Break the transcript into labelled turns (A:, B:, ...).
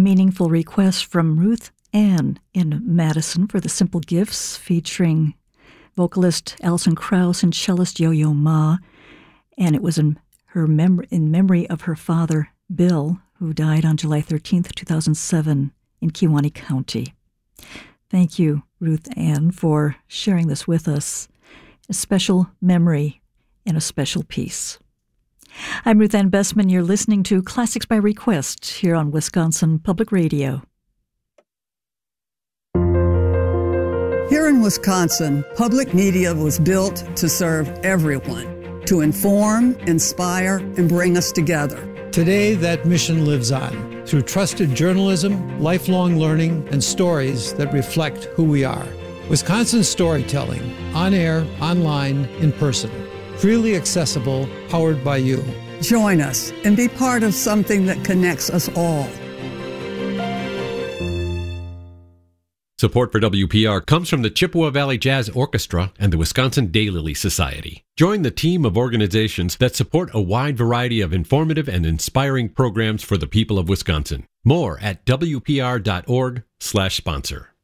A: meaningful request from Ruth Ann in Madison for the Simple Gifts, featuring vocalist Alison Krauss and cellist Yo-Yo Ma. And it was in memory of her father, Bill, who died on July 13th, 2007 in Kewaunee County. Thank you, Ruth Ann, for sharing this with us. A special memory and a special piece. I'm Ruth Ann Bessman. You're listening to Classics by Request here on Wisconsin Public Radio.
B: Here in Wisconsin, public media was built to serve everyone, to inform, inspire, and bring us together.
C: Today, that mission lives on through trusted journalism, lifelong learning, and stories that reflect who we are. Wisconsin storytelling, on air, online, in person. Freely accessible, powered by you.
B: Join us and be part of something that connects us all.
D: Support for WPR comes from the Chippewa Valley Jazz Orchestra and the Wisconsin Daylily Society. Join the team of organizations that support a wide variety of informative and inspiring programs for the people of Wisconsin. More at WPR.org/sponsor.